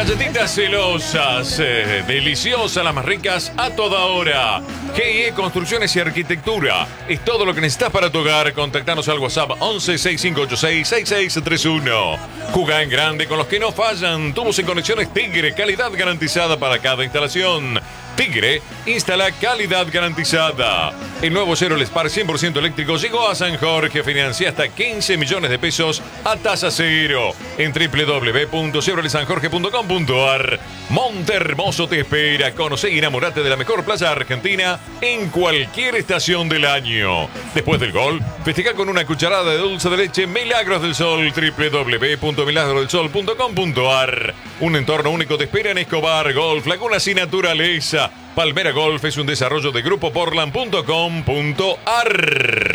Galletitas celosas, deliciosas, las más ricas a toda hora. GIE Construcciones y Arquitectura. Es todo lo que necesitas para tu hogar. Contactanos al WhatsApp 11 6586 6631. Jugá en grande con los que no fallan. Tubos y conexiones Tigre, calidad garantizada para cada instalación. Tigre, instala calidad garantizada. El nuevo Chevrolet Spark 100% eléctrico llegó a San Jorge. Financia hasta 15 millones de pesos a tasa cero en www.chevroletsanjorge.com.ar. Montehermoso te espera. Conoce y enamorate de la mejor playa argentina en cualquier estación del año. Después del gol, festeja con una cucharada de dulce de leche Milagros del Sol. www.milagrodelsol.com.ar. Un entorno único te espera en Escobar Golf, Lagunas y Naturaleza. Palmera Golf es un desarrollo de grupo portland.com.ar.